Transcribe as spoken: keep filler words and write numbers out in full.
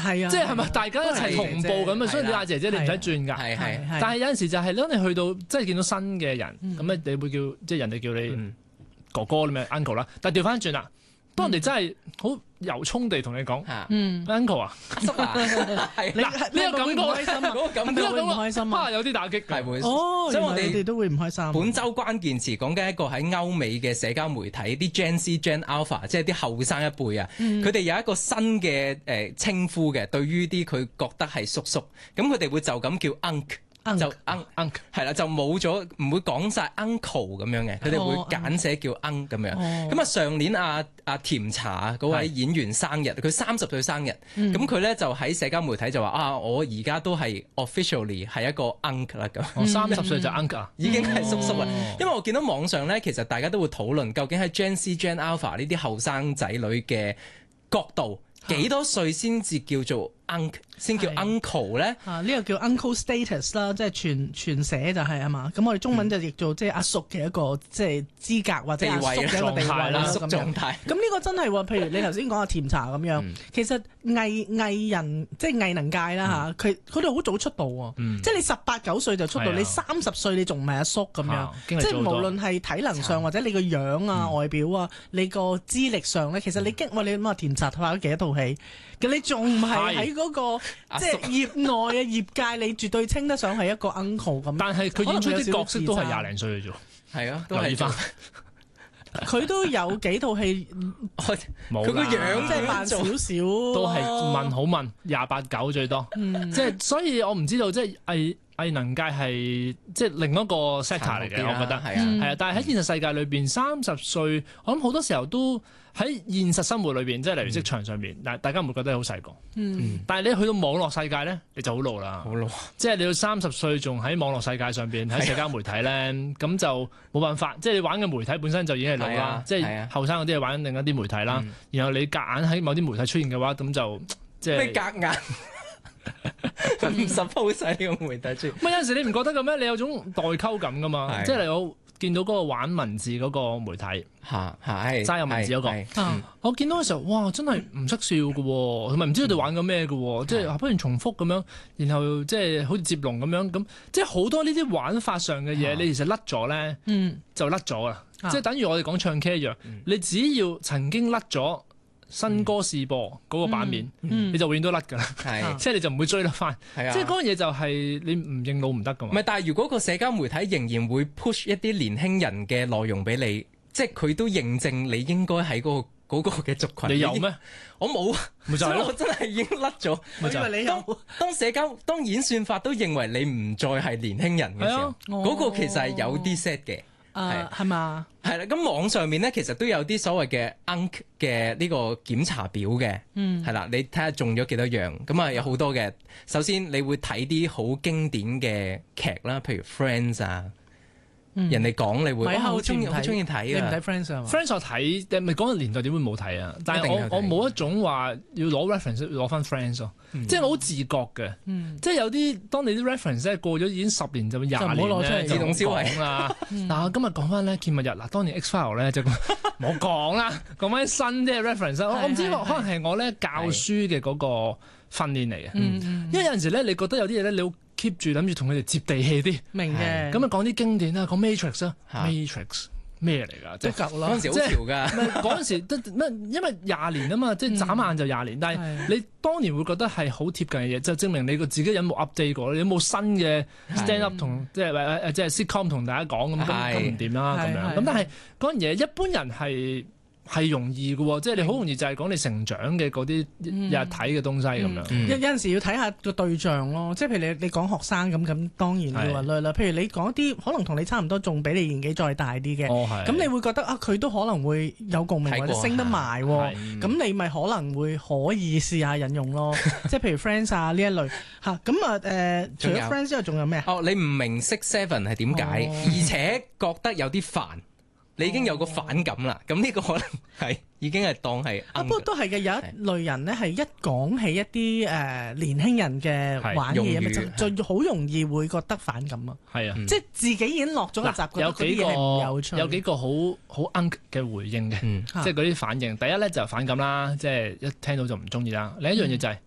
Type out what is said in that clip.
係啊， 即係係咪大家一齊同步咁啊？所以你嗌姐姐你唔使轉㗎。 係係。 但係有陣時就係當你去到即係見到新嘅人，咁咧你會叫即係人哋叫你哥哥咁樣 uncle 啦。但係調翻轉啦，當人哋真係好由衷地同你講，uncle 啊， 阿叔啊，係你嗱呢個感覺開心啊， 嗰個感覺呢個會唔開心啊？ 有啲打擊㗎。 係會。 哦， 所以我哋原來你哋都會唔開心。 本週關鍵詞講緊一個喺歐美嘅社交媒體，啲 Gen Z、Gen Alpha， 即係啲後生一輩啊，佢哋、嗯、有一個新嘅誒稱呼嘅，對於啲佢覺得係叔叔，咁佢哋會就咁叫 uncle。就 uncle uncle 係啦，就冇咗唔會講晒 uncle 咁樣嘅，佢哋會簡寫叫 uncle 咁樣。咁啊、哦、上年阿阿甜茶嗰位演員生日，佢三十歲生日，咁佢咧就喺社交媒體就話啊，我而家都係 officially 係一個 uncle 啦咁。 我三十歲就 uncle 啊， 已經係叔叔啦。 哦、 因為我見到網上咧，其實大家都會討論究竟喺 Gen Z、Gen Alpha 呢啲後生仔女嘅角度。幾多歲先至叫做 uncle 先叫 uncle 咧？ 啊，呢、這個叫 uncle status 啦，即係全全寫就係啊嘛。咁我哋中文就譯做即係阿叔嘅一個即係資格或者阿叔嘅一個地位啦。 叔狀態。咁呢個真係喎，譬如你頭先講阿甜茶咁樣，嗯、其實藝藝人即係藝能界啦嚇，佢佢哋好早出道喎。嗯、即係你十八九歲就出道，嗯、你三十歲你仲唔係阿叔咁樣？啊、即係無論係體能上或者你個樣啊、嗯、外表啊、你個資歷上咧，其實你經喂你諗下甜茶拍咗幾多套戲？咁你仲唔係喺嗰個即係業內嘅業界，你絕對稱得上係一個 uncle 咁。 但係佢演出啲角色都係廿零歲嘅啫。 係啊，都係翻。 佢都有幾套戲， 冇佢個樣即係慢少少， 都係問好問廿八九最多。嗯、即係所以我唔知道，即係藝藝能界係即係另一個 sector 嚟嘅，我覺得係啊，係啊。但係喺現實世界裏邊，三十歲，我諗好多時候都喺現實生活裏邊，即係例如職場上邊，但、嗯、大家唔會覺得好細個。嗯、但係你去到網絡世界咧，你就好老啦。 好老， 即係你要三十歲仲喺網絡世界上邊，喺社交媒體咧，咁就冇辦法。即係你玩嘅媒體本身就已經係老啦。即係後生嗰啲係玩另一啲媒體啦。嗯、然後你夾硬喺某啲媒體出現嘅話，咁就即係。 咩夾硬？唔 suppose 喺呢個媒體出現。 唔係有陣時你唔覺得嘅咩？你有種代溝感噶嘛？即係你我見到嗰個玩文字嗰個媒體， 嚇係齋有文字嗰個，我見到嘅時候，哇！真係唔識笑嘅喎，同埋唔知佢哋玩緊咩嘅喎，即係不斷重複咁樣，然後即係好似接龍咁樣，咁即係好多呢啲玩法上嘅嘢，你其實甩咗咧，就甩咗啦。即係等於我哋講唱 K 一樣，你只要曾經甩咗新歌試播嗰個版面，嗯嗯、你就永遠都甩㗎啦， 係即係你就唔會追得翻。 係啊， 即係嗰樣嘢就係你唔認老唔得㗎嘛。 唔係，但係如果個社交媒體仍然會 push 一啲年輕人嘅內容俾你，即係佢都認證你應該喺嗰個嗰個嘅族群。 你有咩？ 我冇， 咪就係咯， 我真係已經甩咗。 我以為你有。 當，當社交當演算法都認為你唔再係年輕人嘅時候，嗰、啊、個其實係有啲 set 嘅。 誒係嘛？ 係啦，咁網上面咧，其實都有啲所謂嘅 uncle 嘅呢個檢查表嘅，係啦、嗯，你睇下中咗幾多樣，咁啊有好多嘅。首先你會睇啲好經典嘅劇啦，譬如 Friends 啊。嗯、人哋講你會好中意好中意睇啊！ 你唔睇 Friends 啊嘛 ？Friends 我睇，誒咪嗰個年代點會冇睇啊？但係我我冇一種話要攞 reference 攞翻 Friends 咯，嗯、即係我好自覺嘅，嗯、即係有啲當你啲 reference 咧過咗已經十年就廿年咧， 自動銷毀啦。嗱今日講翻咧見物日嗱，當年 X File 咧就冇講啦，講翻新啲嘅 reference，我唔知可能係我咧教書嘅嗰個訓練嚟嘅，因為有陣時咧你覺得有啲嘢咧你 keep 住諗住同佢哋接地氣啲， 明嘅。 咁啊講啲經典啦，講 Matrix 啊，Matrix 咩嚟㗎？ 即係舊啦， 嗰陣時好潮㗎。 唔係嗰陣時得咩？因為廿年啊嘛，即係眨眼就廿年。但係你當年會覺得係好貼近嘅嘢，就證明你個自己有冇 update 過，你有冇新嘅 stand up 同即係誒即係 sitcom 同大家講咁，咁唔掂啦咁樣。咁但係嗰樣嘢一般人係。係容易嘅喎，即係你好容易就係講你成長嘅嗰啲日睇嘅東西咁樣。有、 嗯嗯、有陣時要睇下個對象咯，即係譬如你你講學生咁咁，當然要話啦啦。譬如你講啲可能同你差唔多，仲比你年紀再大啲嘅，咁、哦、你會覺得啊，佢都可能會有共鳴或者升得埋喎。咁你咪可能會可以試下引用咯。即係譬如 Friends 啊呢一類嚇。咁啊誒，除咗 Friends 之外，仲有咩？ 哦，你唔明識 Seven 係點解，哦、而且覺得有啲煩。你已經有個反感啦，咁呢、哦、個可能係已經係當係啊， 不過都係嘅。有一類人咧，係一講起一啲誒、呃、年輕人嘅玩嘢啊，就就好容易會覺得反感啊。係啊，即係自己已經落咗個習慣，有幾個有趣， 有幾個好好 uncle 嘅回應嘅，嗯、即係嗰啲反應。第一咧就反感啦，即係一聽到就唔中意啦。另一樣嘢就係、是。